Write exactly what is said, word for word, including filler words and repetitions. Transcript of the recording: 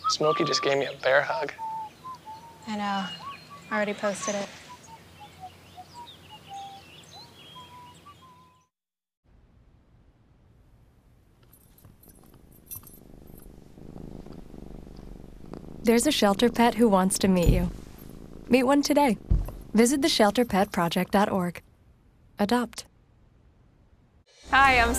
Smokey just gave me a bear hug. I know. I already posted it. There's a shelter pet who wants to meet you. Meet one today. Visit the shelter pet project dot org. Adopt. Hi, I'm